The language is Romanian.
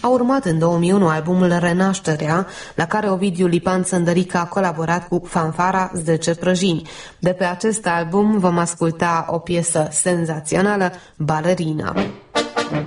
A urmat în 2001 albumul Renașterea, la care Ovidiu Lipan Țândărică a colaborat cu fanfara Zdece Prăjini. De pe acest album vom asculta o piesă senzațională, Balerina.